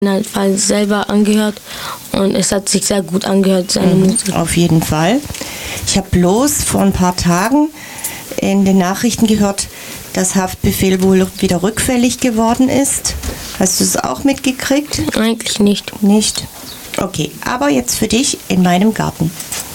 Fall selber angehört und es hat sich sehr gut angehört, seine Musik. Auf jeden Fall. Ich habe bloß vor ein paar Tagen in den Nachrichten gehört, dass Haftbefehl wohl wieder rückfällig geworden ist. Hast du es auch mitgekriegt? Eigentlich nicht. Nicht? Okay, aber jetzt für dich in meinem Garten.